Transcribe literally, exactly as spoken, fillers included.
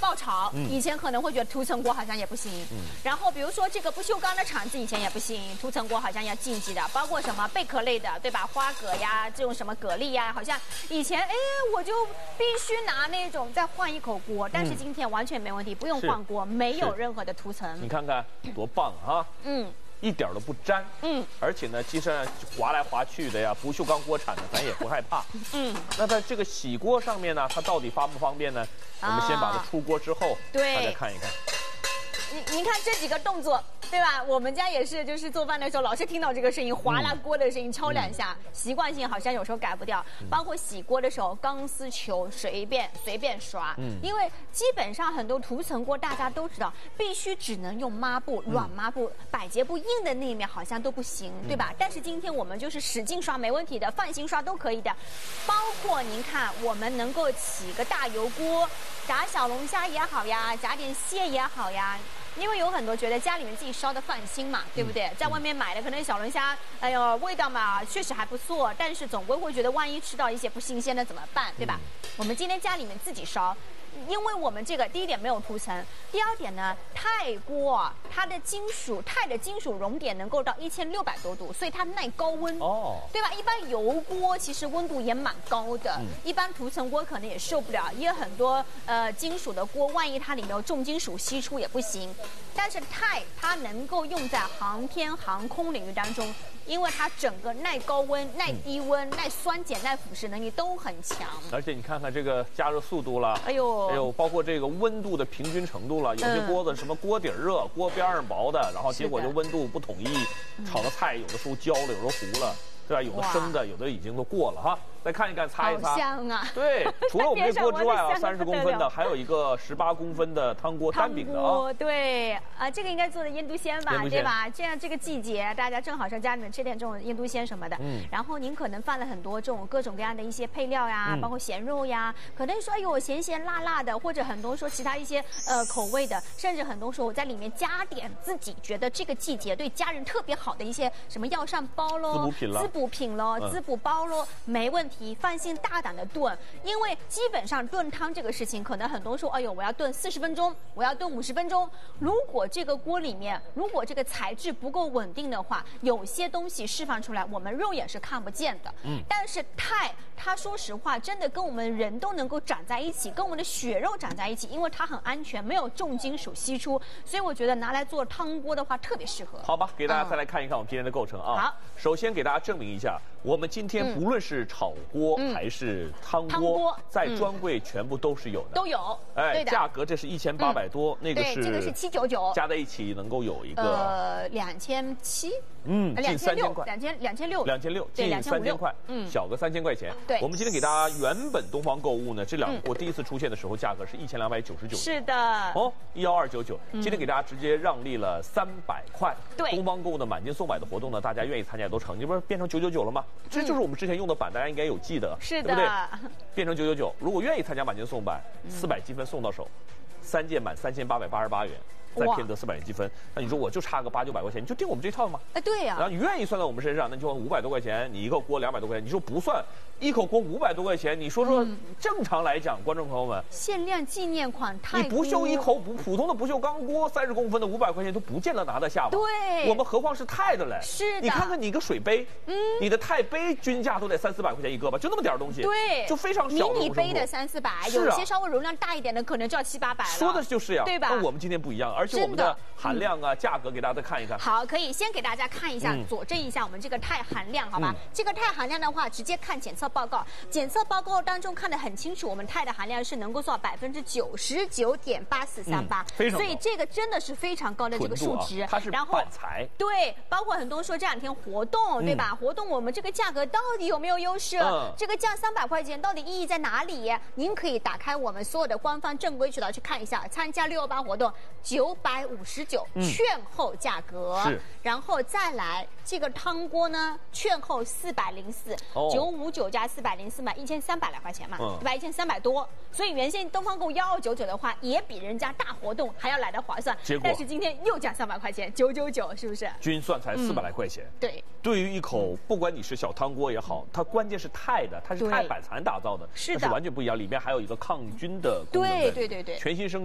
爆炒，嗯、以前可能会觉得涂层锅好像也不行。嗯。然后比如说这个不锈钢的厂子以前也不行，涂层锅好像要禁忌的，包括什么贝壳类的，对吧？花蛤呀，这种什么蛤蜊呀，好像以前哎我就必须拿那种再换一口锅，但是今天完全没问题，不用换锅，没有任何的涂层。 你看看多棒啊！嗯。 一点都不粘，嗯，而且呢，机身滑来滑去的呀，不锈钢锅铲的，咱也不害怕，嗯。那在这个洗锅上面呢，它到底方不方便呢？我们先把它出锅之后，对，大家看一看。 你您看这几个动作，对吧？我们家也是，就是做饭的时候老是听到这个声音，划拉锅的声音，敲两下，嗯、习惯性好像有时候改不掉。嗯、包括洗锅的时候，钢丝球随便随便刷，嗯，因为基本上很多涂层锅大家都知道，必须只能用抹布、软抹布、百洁布硬的那一面好像都不行，嗯、对吧？但是今天我们就是使劲刷没问题的，泛型刷都可以的。包括您看，我们能够起个大油锅，炸小龙虾也好呀，炸点蟹也好呀。 因为有很多觉得家里面自己烧的放心嘛，对不对？在外面买的可能小龙虾，哎呦，味道嘛确实还不错，但是总归会觉得万一吃到一些不新鲜的怎么办，对吧？嗯、我们今天家里面自己烧。 因为我们这个第一点没有涂层，第二点呢，钛锅它的金属钛的金属熔点能够到一千六百多度，所以它耐高温，哦，对吧？一般油锅其实温度也蛮高的，嗯、一般涂层锅可能也受不了，也有很多呃金属的锅，万一它里面有重金属析出也不行。但是钛它能够用在航天航空领域当中。 因为它整个耐高温、耐低温、耐酸碱、耐腐蚀能力都很强， 而且你看看这个加热速度了， 哎呦， 还有包括这个温度的平均程度了，有些锅子什么锅底热、锅边上薄的，然后结果就温度不统一，炒的菜有的时候焦了，有时候糊了，对吧？有的生的，有的已经都过了哈。 再看一看，擦一擦， 好香啊！ 对，除了我们这锅之外啊，三十公分的，还有一个十八公分的汤锅单柄的啊。 对，啊，这个应该做的腌笃鲜吧，对吧？这样这个季节，大家正好上家里面吃点这种腌笃鲜什么的。嗯。然后您可能放了很多这种各种各样的一些配料呀，嗯、包括咸肉呀，可能说哎呦咸咸辣辣的，或者很多说其他一些呃口味的，甚至很多说我在里面加点自己觉得这个季节对家人特别好的一些什么药膳包喽、 滋补品了、 滋补品喽、嗯、滋补包喽，没问题。 放心大胆的炖，因为基本上炖汤这个事情，可能很多说，哎呦，我要炖四十分钟，我要炖五十分钟。如果这个锅里面，如果这个材质不够稳定的话，有些东西释放出来，我们肉眼是看不见的。嗯。但是钛，它说实话，真的跟我们人都能够长在一起，跟我们的血肉长在一起，因为它很安全，没有重金属析出，所以我觉得拿来做汤锅的话，特别适合。 好吧，给大家再来看一看我们今天的构成啊。好。首先给大家证明一下，我们今天不论是炒锅。 还是汤锅，在专柜全部都是有的， 都有。 哎，价格这是一千八百多，那个是这个是七九九， 加在一起能够有一个呃两千七，嗯， 近三千块， 两千两千六， 两千六，近三千块，嗯，小个三千块钱。 对， 我们今天给大家原本东方购物呢，这两个锅第一次出现的时候价格是一千两百九十九， 是的， 哦，一幺二九九，今天给大家直接让利了三百块。 对， 东方购物的满金送买的活动呢，大家愿意参加都成，这不是变成九九九了吗？这就是我们之前用的版，大家应该有记得， 是的， 对不对？ 变成九九九，如果愿意参加满金送百，四百积分送到手，三件满三千八百八十八元，再骗得四百元积分。那你说我就差个八九百块钱，你就订我们这套嘛？ 哎，对呀。 然后你愿意算在我们身上，那就五百多块钱，你一个锅两百多块钱。你说不算，一口锅五百多块钱，你说说，正常来讲，观众朋友们， 限量纪念款太你不锈一口普普通的不锈钢锅，三十公分的五百块钱都不见得拿得下吧？ 对， 我们何况是钛的嘞？ 是的。 你看看你一个水杯，嗯，你的钛杯均价都得三四百块钱一个吧？就那么点东西， 对， 就非常小的迷你杯的三四百，有些稍微容量大一点的可能就要七八百了。 说的就是呀， 对吧？ 那我们今天不一样，而且我们的含量啊、价格给大家再看一看。 好，可以先给大家看一下，佐证一下我们这个钛含量，好吧？这个钛含量的话，直接看检测报告，检测报告当中看得很清楚，我们钛的含量是能够做到百分之九十九点八四三八，所以这个真的是非常高的这个数值。 它是板材， 对，包括很多说这两天活动，对吧？活动我们这个价格到底有没有优势？这个降三百块钱到底意义在哪里？您可以打开我们所有的官方正规渠道去看一下，参加六幺八活动九百五十九券后价格，是，然后再来这个汤锅呢，券后四百零四，九五九加四百零四嘛，一千三百来块钱嘛，对吧？一千三百多，所以原先东方购幺二九九的话，也比人家大活动还要来得划算。结果，但是今天又降三百块钱，九九九，是不是？ 均算才四百来块钱。 对， 对于一口，不管你是小汤锅也好，它关键是钛的，它是钛板材打造的， 是的， 是完全不一样，里面还有一个抗菌的功能。 对对对对， 全新升。